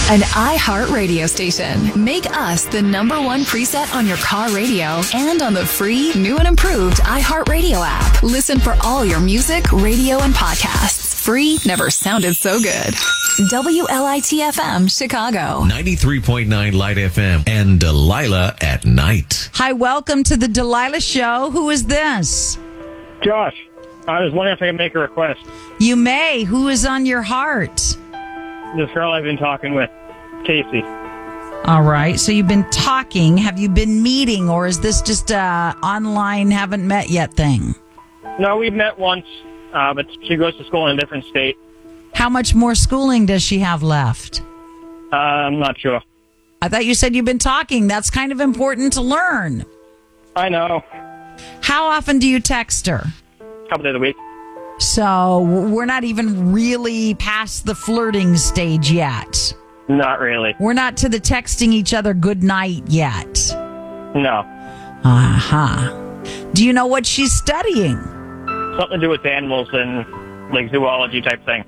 An iHeart radio station. Make us the #1 preset on your car radio and on the free, new and improved iHeart Radio app. Listen for all your music, radio, and podcasts. Free never sounded so good. WLIT-FM, Chicago. 93.9 Light FM and Delilah at night. Hi, welcome to the Delilah Show. Who is this? Josh, I was wondering if I could make a request. You may. Who is on your heart? This girl I've been talking with, Casey. All right. So you've been talking. Have you been meeting, or is this just a online, haven't met yet thing? No, we've met once, but she goes to school in a different state. How much more schooling does she have left? I'm not sure. I thought you said you've been talking. That's kind of important to learn. I know. How often do you text her? A couple days a week. So we're not even really past the flirting stage yet. Not really. We're not to the texting each other good night yet. No. Uh-huh. Do you know what she's studying? Something to do with animals and like zoology type thing.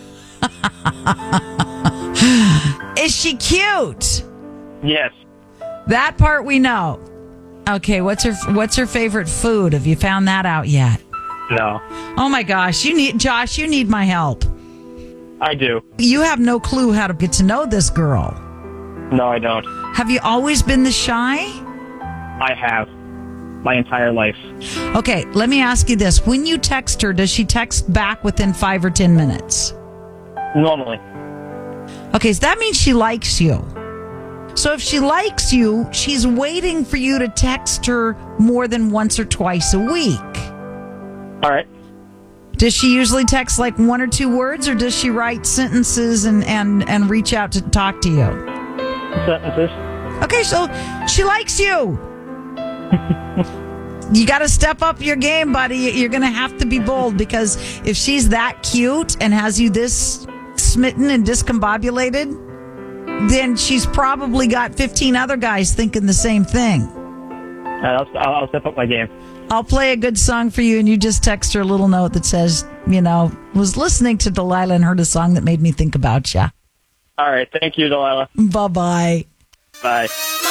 Is she cute? Yes. That part we know. Okay, what's her favorite food? Have you found that out yet? No. Oh my gosh, Josh, you need my help. I do. You have no clue how to get to know this girl. No, I don't. Have you always been this shy? I have. My entire life. Okay, let me ask you this. When you text her, does she text back within 5 or 10 minutes? Normally. Okay, so that means she likes you. So if she likes you, she's waiting for you to text her more than once or twice a week. All right. Does she usually text like 1 or 2 words, or does she write sentences and reach out to talk to you? Sentences. Okay, so she likes you. You got to step up your game, buddy. You're going to have to be bold, because if she's that cute and has you this smitten and discombobulated, then she's probably got 15 other guys thinking the same thing. I'll step up my game. I'll play a good song for you, and you just text her a little note that says, was listening to Delilah and heard a song that made me think about you. All right. Thank you, Delilah. Bye-bye. Bye.